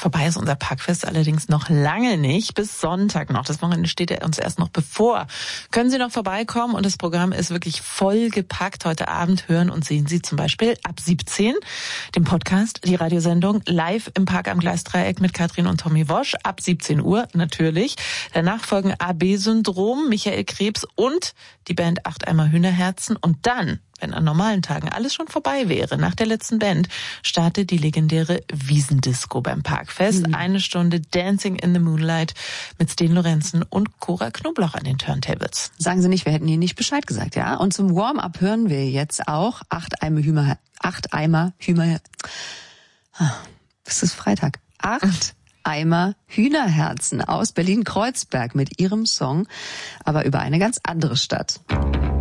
Vorbei ist unser Parkfest allerdings noch lange nicht. Bis Sonntag noch. Das Wochenende steht ja uns erst noch bevor. Können Sie noch vorbeikommen und das Programm ist wirklich vollgepackt. Heute Abend hören und sehen Sie zum Beispiel ab 17 den Podcast, die Radiosendung live im Park am Gleisdreieck mit Katrin und Tommy Wosch ab 17 Uhr natürlich. Danach folgen AB-Syndrom, Michael Krebs und die Band 8 Eimer Hühnerherzen. Und dann, wenn an normalen Tagen alles schon vorbei wäre, nach der letzten Band, startet die legendäre Wiesendisco beim Parkfest. 1 Stunde Dancing in the Moonlight mit Sten Lorenzen und Cora Knoblauch an den Turntables. Sagen Sie nicht, wir hätten Ihnen nicht Bescheid gesagt, ja? Und zum Warm-up hören wir jetzt auch 8 Eimer Hühner. Es ist Freitag. 8 Eimer Hühnerherzen aus Berlin-Kreuzberg mit ihrem Song, aber über eine ganz andere Stadt.